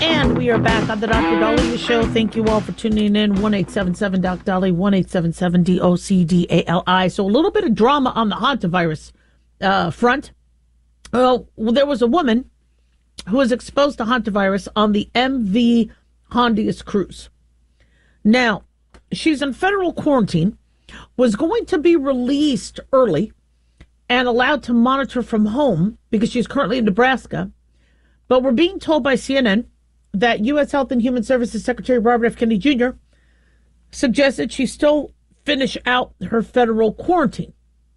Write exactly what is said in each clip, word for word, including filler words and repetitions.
And we are back on the Doctor Dolly Show. Thank you all for tuning in. one eight seven seven Doc Dolly, one eight seven seven D O C D A L I. So a little bit of drama on the hantavirus uh, front. Well, there was a woman who was exposed to hantavirus on the M V Hondius cruise. Now, she's in federal quarantine, was going to be released early and allowed to monitor from home because she's currently in Nebraska. But we're being told by C N N that U S Health and Human Services Secretary Robert F. Kennedy Junior suggested she still finish out her federal quarantine.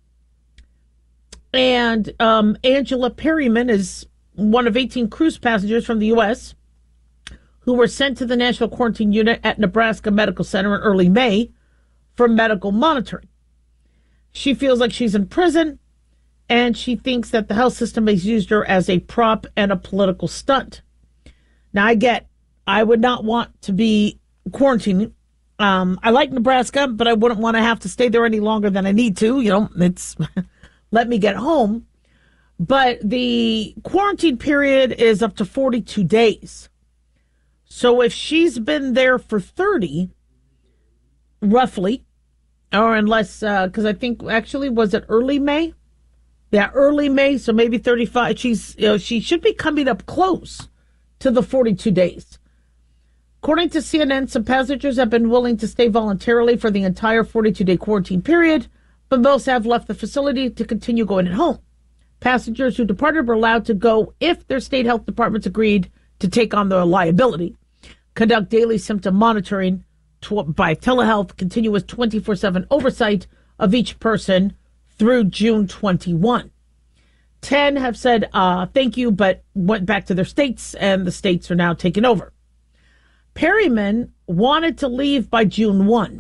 And um, Angela Perryman is one of eighteen cruise passengers from the U S who were sent to the National Quarantine Unit at Nebraska Medical Center in early May for medical monitoring. She feels like she's in prison, and she thinks that the health system has used her as a prop and a political stunt. Now, I get, I would not want to be quarantining. Um, I like Nebraska, but I wouldn't want to have to stay there any longer than I need to. You know, it's let me get home. But the quarantine period is up to forty-two days. So if she's been there for thirty, roughly, or unless, because uh, I think actually, was it early May? Yeah, early May, so maybe thirty-five. She's, you know, she should be coming up close to the forty-two days. According to C N N, some passengers have been willing to stay voluntarily for the entire forty-two-day quarantine period, but most have left the facility to continue going at home. Passengers who departed were allowed to go if their state health departments agreed to take on the liability, conduct daily symptom monitoring tw- by telehealth, continuous twenty-four seven oversight of each person through June twenty-first. Ten have said uh, thank you, but went back to their states, and the states are now taking over. Perryman wanted to leave by June first,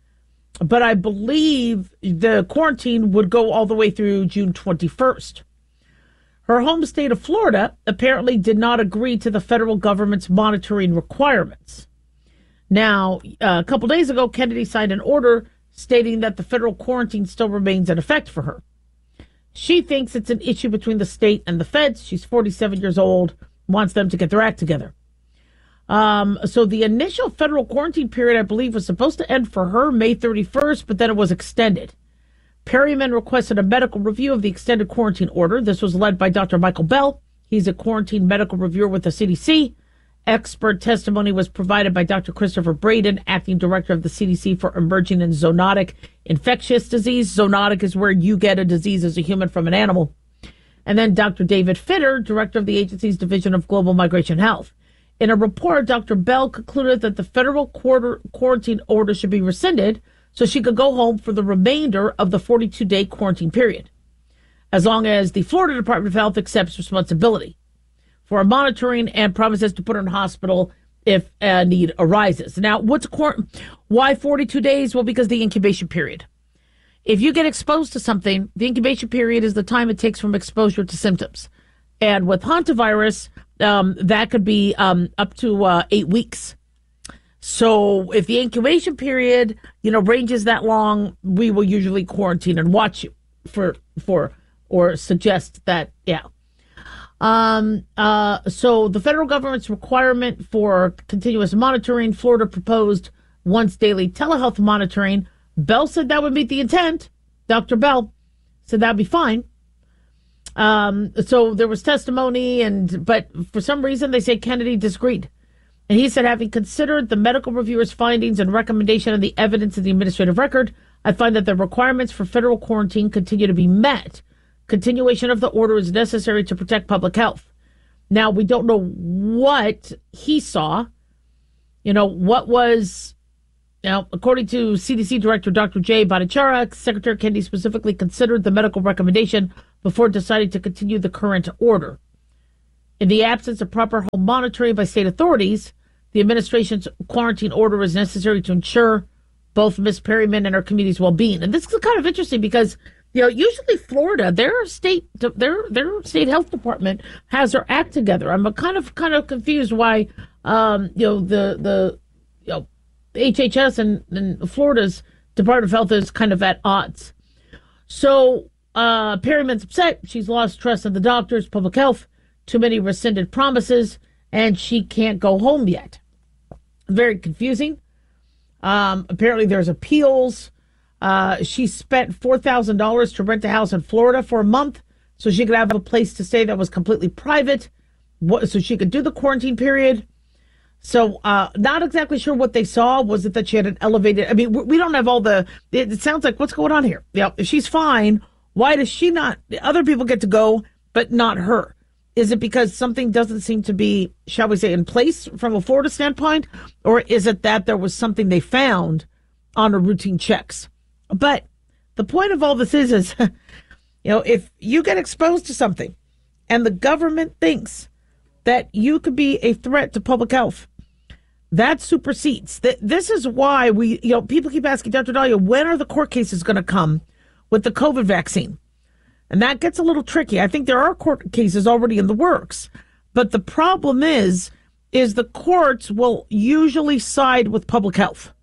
but I believe the quarantine would go all the way through June twenty-first. Her home state of Florida apparently did not agree to the federal government's monitoring requirements. Now, uh, a couple days ago, Kennedy signed an order stating that the federal quarantine still remains in effect for her. She thinks it's an issue between the state and the feds. She's forty-seven years old, wants them to get their act together. Um, so the initial federal quarantine period, I believe, was supposed to end for her May thirty-first, but then it was extended. Perryman requested a medical review of the extended quarantine order. This was led by Doctor Michael Bell. He's a quarantine medical reviewer with the C D C. Expert testimony was provided by Doctor Christopher Braden, acting director of the C D C for emerging and zoonotic infectious disease. Zoonotic is where you get a disease as a human from an animal. And then Doctor David Fitter, director of the agency's Division of Global Migration Health. In a report, Doctor Bell concluded that the federal quarter quarantine order should be rescinded so she could go home for the remainder of the forty-two-day quarantine period, as long as the Florida Department of Health accepts responsibility for monitoring and promises to put her in hospital if a need arises. Now, what's why forty-two days? Well, because the incubation period. If you get exposed to something, the incubation period is the time it takes from exposure to symptoms. And with hantavirus, um, that could be um, up to uh, eight weeks. So if the incubation period, you know, ranges that long, we will usually quarantine and watch you for, for or suggest that, yeah. Um, uh, so the federal government's requirement for continuous monitoring, Florida proposed once daily telehealth monitoring. Bell said that would meet the intent. Doctor Bell said that'd be fine. Um, so there was testimony, and but for some reason they say Kennedy disagreed. And he said, having considered the medical reviewer's findings and recommendation and the evidence in the administrative record, I find that the requirements for federal quarantine continue to be met. Continuation of the order is necessary to protect public health. Now, we don't know what he saw. You know, what was, now, according to C D C Director Doctor Jay Bhattacharya, Secretary Kennedy specifically considered the medical recommendation before deciding to continue the current order. In the absence of proper home monitoring by state authorities, the administration's quarantine order is necessary to ensure both Miz Perryman and her community's well-being. And this is kind of interesting because, you know, usually Florida, their state, their their state health department has their act together. I'm kind of kind of confused why, um, you know, the the you know H H S and, and Florida's Department of Health is kind of at odds. So uh, Perryman's upset. She's lost trust in the doctors, public health. Too many rescinded promises, and she can't go home yet. Very confusing. Um, apparently there's appeals. Uh, she spent four thousand dollars to rent a house in Florida for a month so she could have a place to stay that was completely private, so she could do the quarantine period. So uh, not exactly sure what they saw. Was it that she had an elevated... I mean, we don't have all the... It sounds like, what's going on here? You know, if she's fine, why does she not... Other people get to go, but not her. Is it because something doesn't seem to be, shall we say, in place from a Florida standpoint? Or is it that there was something they found on her routine checks? But the point of all this is, is, you know, if you get exposed to something and the government thinks that you could be a threat to public health, that supersedes. This is why we, you know, people keep asking, Doctor Daliah, when are the court cases going to come with the COVID vaccine? And that gets a little tricky. I think there are court cases already in the works. But the problem is, is the courts will usually side with public health.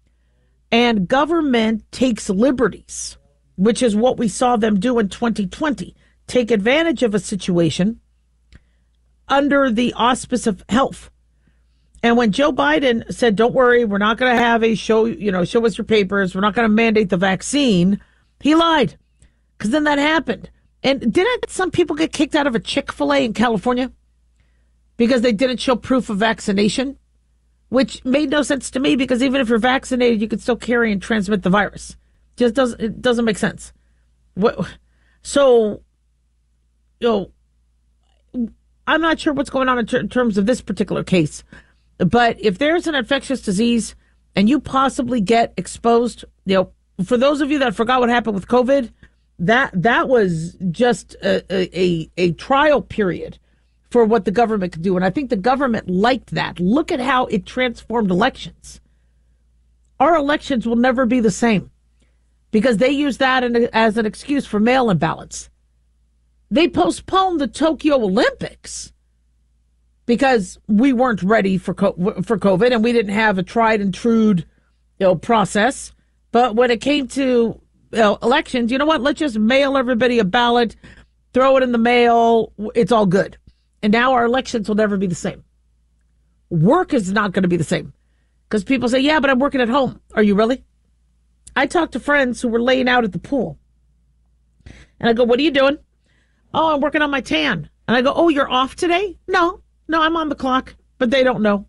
And government takes liberties, which is what we saw them do in twenty twenty. Take advantage of a situation under the auspice of health. And when Joe Biden said, don't worry, we're not going to have a show, you know, show us your papers, we're not going to mandate the vaccine, he lied. Because then that happened. And didn't some people get kicked out of a Chick-fil-A in California because they didn't show proof of vaccination? Which made no sense to me, because even if you're vaccinated, you can still carry and transmit the virus. Just doesn't, it doesn't make sense. What, so, you know, I'm not sure what's going on in, ter- in terms of this particular case. But if there's an infectious disease and you possibly get exposed, you know, for those of you that forgot what happened with COVID, that that was just a, a, a trial period for what the government could do. And I think the government liked that. Look at how it transformed elections. Our elections will never be the same because they use that as an excuse for mail-in ballots. They postponed the Tokyo Olympics because we weren't ready for for COVID and we didn't have a tried and true, you know, process. But when it came to, you know, elections, you know what? Let's just mail everybody a ballot, throw it in the mail. It's all good. And now our elections will never be the same. Work is not going to be the same because people say, yeah, but I'm working at home. Are you really? I talked to friends who were laying out at the pool. And I go, what are you doing? Oh, I'm working on my tan. And I go, oh, you're off today? No, no, I'm on the clock. But they don't know.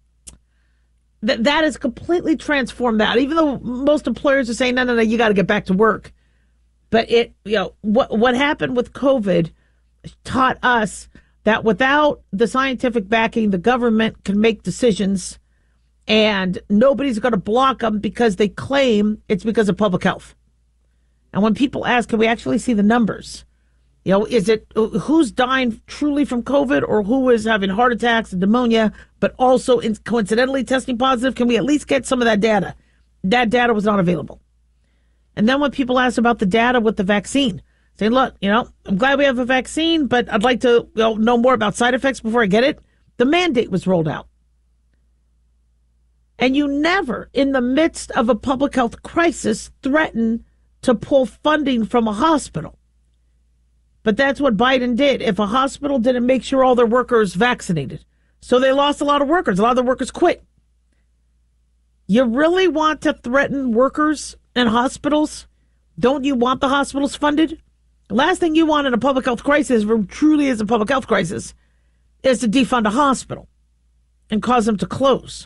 That that has completely transformed that. Even though most employers are saying, no, no, no, you got to get back to work. But it, you know, what what happened with COVID taught us that without the scientific backing, the government can make decisions and nobody's going to block them because they claim it's because of public health. And when people ask, can we actually see the numbers? You know, is it who's dying truly from COVID or who is having heart attacks and pneumonia, but also in, coincidentally testing positive? Can we at least get some of that data? That data was not available. And then when people ask about the data with the vaccine, saying, look, you know, I'm glad we have a vaccine, but I'd like to, you know, know more about side effects before I get it. The mandate was rolled out. And you never, in the midst of a public health crisis, threaten to pull funding from a hospital. But that's what Biden did. If a hospital didn't make sure all their workers vaccinated, so they lost a lot of workers. A lot of the workers quit. You really want to threaten workers in hospitals? Don't you want the hospitals funded? The last thing you want in a public health crisis, where truly is a public health crisis, is to defund a hospital and cause them to close.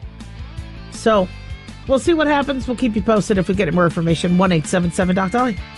So we'll see what happens. We'll keep you posted if we get more information. one eight seven seven Doc Daliah.